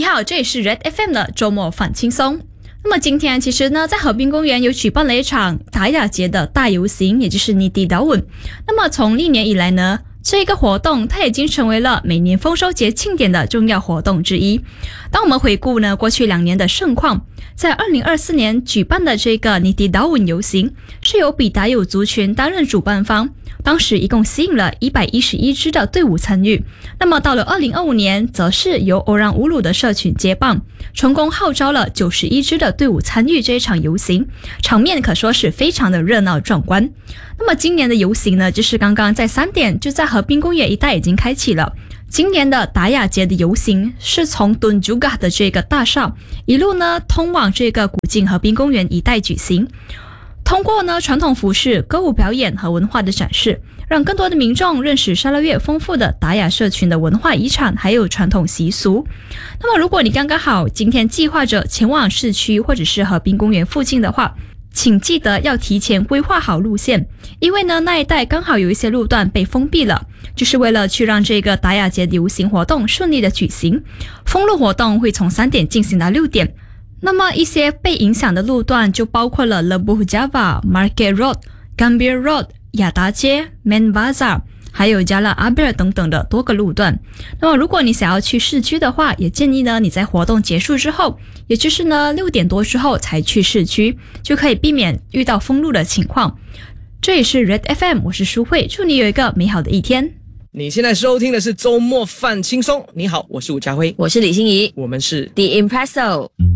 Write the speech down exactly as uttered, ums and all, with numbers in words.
好，这里是 Red F M 的周末放轻松。那么今天其实呢，在河滨公园有举办了一场达雅节的大游行，也就是 Niti Daun。那么从历年以来呢，这个活动它已经成为了每年丰收节庆典的重要活动之一。当我们回顾呢过去两年的盛况，在二零二四年举办的这个 Niti Daun 游行是由比达有族群担任主办方，当时一共吸引了一百一十一支的队伍参与。那么到了二零二五年，则是由欧让乌鲁的社群接棒，成功号召了九十一支的队伍参与这一场游行，场面可说是非常的热闹壮观。那么今年的游行呢，就是刚刚在三点就在河滨公园一带已经开启了。今年的达雅节的游行是从敦朱嘎的这个大厦一路呢通往这个古晋河滨公园一带举行，通过呢传统服饰、歌舞表演和文化的展示，让更多的民众认识沙拉越丰富的达雅社群的文化遗产还有传统习俗。那么如果你刚刚好今天计划着前往市区或者是河滨公园附近的话，请记得要提前规划好路线，因为呢那一带刚好有一些路段被封闭了，就是为了去让这个达雅节的游行活动顺利的举行。封路活动会从三点进行到六点。那么一些被影响的路段就包括了 Lebuh Java、Market Road、Gambir Road、雅达街、Main Bazaar， 还有 Jalan Abir 等等的多个路段。那么如果你想要去市区的话，也建议呢你在活动结束之后，也就是呢六点多之后才去市区，就可以避免遇到封路的情况。这里是 Red F M， 我是舒慧，祝你有一个美好的一天。 你现在收听的是周末饭轻松。你好，我是吴家辉， 我是李欣怡， 我们是 The Impresso。